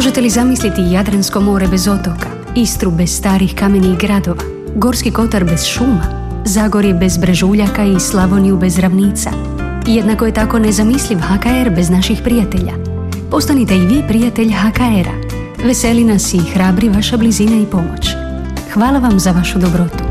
Možete li zamisliti Jadransko more bez otoka, Istru bez starih kamenih gradova, Gorski kotar bez šuma, Zagorje bez brežuljaka i Slavoniju bez ravnica? Jednako je tako nezamisliv HKR bez naših prijatelja. Postanite i vi prijatelj HKR-a. Veseli nas i hrabri vaša blizina i pomoć. Hvala vam za vašu dobrotu.